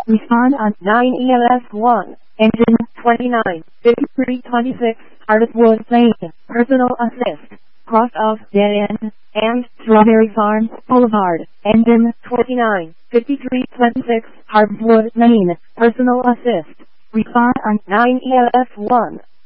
Respond on 9 ELS1. Engine 29, 5326, Hardwood Lane, Personal Assist, cross of Dead End, and Strawberry Farm Boulevard. Engine 29, 5326, Hardwood Lane, Personal Assist. Respond on 9 ELS1.